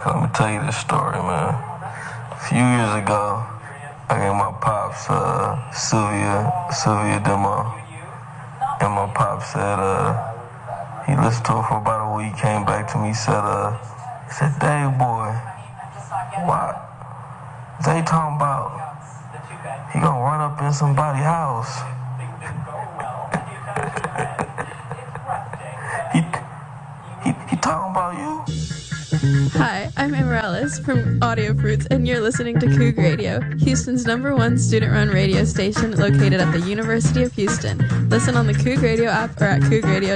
Let me tell you this story, man. A few years ago, I gave my pops Sylvia Demo. And my pop said, he listened to it for about a week, came back to me, said, Dave boy, what? They talking about he gonna run up in somebody's house. he talking about you? Hi, I'm Amaryllis from Audio Fruits, and you're listening to Coug Radio, Houston's #1 student-run radio station located at the University of Houston. Listen on the Coug Radio app or at cougradio.com.